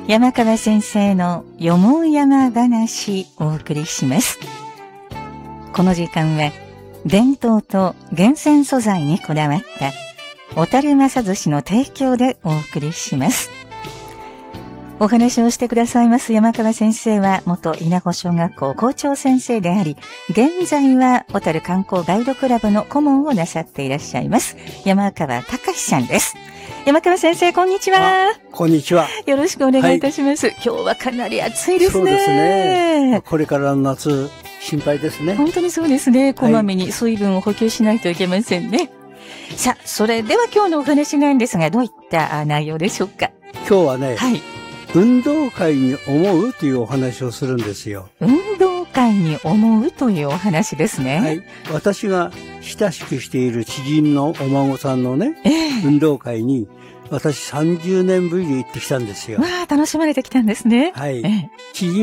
山川先生のよもう山話をお送りします。この時間は伝統と厳選素材にこだわった小樽正寿司の提供でお送りします。お話をしてくださいます山川先生は元稲穂小学校校長先生であり、現在は小樽観光ガイドクラブの顧問をなさっていらっしゃいます山川隆さんです。山川先生、こんにちは。 こんにちは。 よろしくお願いいたします。今日はかなり暑いですね。 そうですね。これからの夏、心配ですね。 本当にそうですね。こまめに水分を補給しないといけませんね。さあ、それでは今日のお話なんですが、どういった内容でしょうか。 今日はね、運動会に思うというお話をするんですよ。 運動会に思うというお話ですね。 私が親しくしている知人のお孫さんのね、運動会に私30年ぶりに行ってきたんですよ。 わあ、楽しまれてきたんですね。